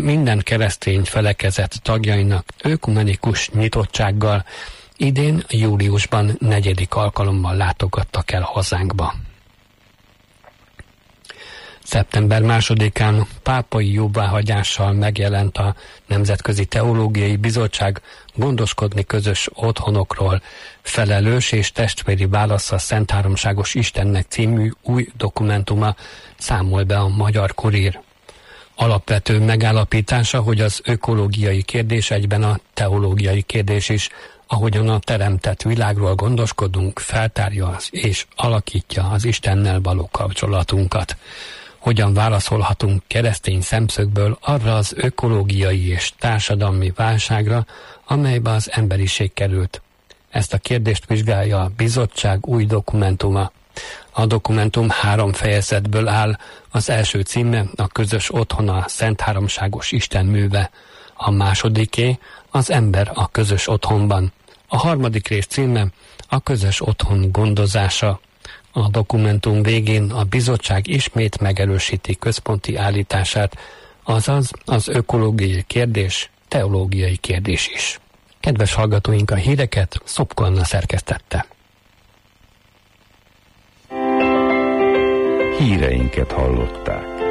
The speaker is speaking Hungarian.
minden keresztény felekezet tagjainak ökumenikus nyitottsággal idén júliusban 4. alkalommal látogattak el hazánkba. Szeptember 2-án pápai jóváhagyással megjelent a Nemzetközi Teológiai Bizottság gondoskodni közös otthonokról felelős és testvéri válasz a Szentháromságos Istennek című új dokumentuma, számol be a Magyar Kurír. Alapvető megállapítása, hogy az ökológiai kérdés egyben a teológiai kérdés is, ahogyan a teremtett világról gondoskodunk, feltárja és alakítja az Istennel való kapcsolatunkat. Hogyan válaszolhatunk keresztény szemszögből arra az ökológiai és társadalmi válságra, amelybe az emberiség került? Ezt a kérdést vizsgálja a bizottság új dokumentuma. A dokumentum 3 fejezetből áll, az első címe a közös otthon a Szentháromságos Isten műve, a másodiké az ember a közös otthonban, a harmadik rész címe a közös otthon gondozása. A dokumentum végén a bizottság ismét megerősíti központi állítását, azaz az ökológiai kérdés teológiai kérdés is. Kedves hallgatóink, a híreket Szopko Anna szerkesztette. Híreinket hallották.